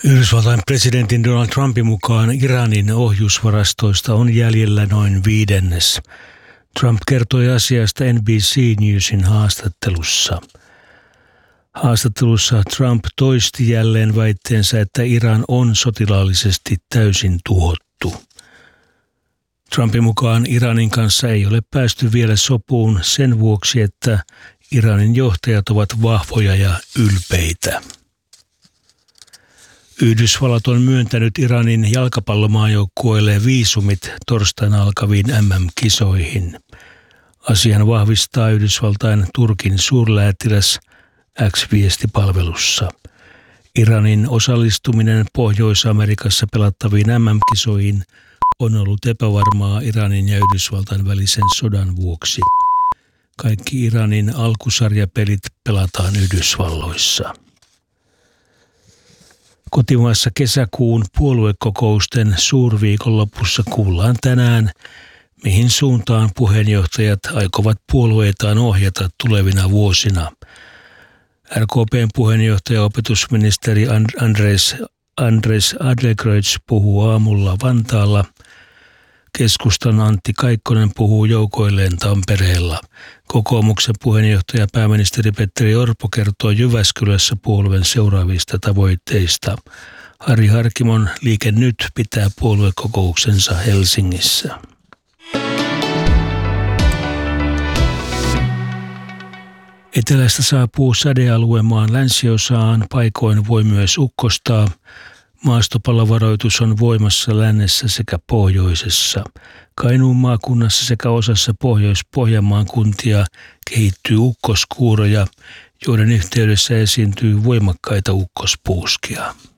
Yhdysvaltain presidentin Donald Trumpin mukaan Iranin ohjusvarastoista on jäljellä noin 1/5. Trump kertoi asiasta NBC Newsin haastattelussa. Haastattelussa Trump toisti jälleen väitteensä, että Iran on sotilaallisesti täysin tuhottu. Trumpin mukaan Iranin kanssa ei ole päästy vielä sopuun sen vuoksi, että Iranin johtajat ovat vahvoja ja ylpeitä. Yhdysvallat on myöntänyt Iranin jalkapallomaajoukkueelle viisumit torstaina alkaviin MM-kisoihin. Asian vahvistaa Yhdysvaltain Turkin suurlähettiläs X-viestipalvelussa. Iranin osallistuminen Pohjois-Amerikassa pelattaviin MM-kisoihin on ollut epävarmaa Iranin ja Yhdysvaltain välisen sodan vuoksi. Kaikki Iranin alkusarjapelit pelataan Yhdysvalloissa. Kotimaassa kesäkuun puoluekokousten suurviikonlopussa kuullaan tänään, mihin suuntaan puheenjohtajat aikovat puolueitaan ohjata tulevina vuosina. RKP:n puheenjohtaja opetusministeri Andres Adlercreutz puhuu aamulla Vantaalla. Keskustan Antti Kaikkonen puhuu joukoilleen Tampereella. Kokoomuksen puheenjohtaja pääministeri Petteri Orpo kertoo Jyväskylässä puolueen seuraavista tavoitteista. Harri Harkimon Liike Nyt pitää puoluekokouksensa Helsingissä. Etelästä saapuu sadealue maan länsiosaan, paikoin voi myös ukkostaa. Maastopallovaroitus on voimassa lännessä sekä pohjoisessa. Kainuun maakunnassa sekä osassa Pohjois-Pohjanmaan kuntia kehittyy ukkoskuuroja, joiden yhteydessä esiintyy voimakkaita ukkospuuskia.